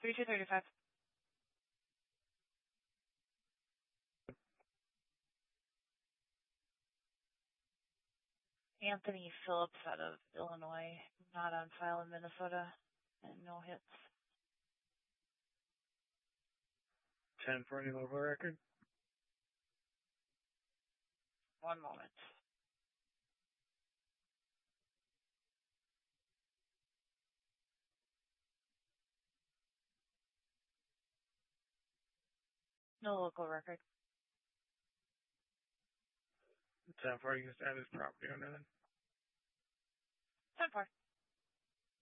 3235. Anthony Phillips out of Illinois, not on file in Minnesota, and no hits. 10 for any local record. One moment. No local record. 10 for you established property owner then. 10-4.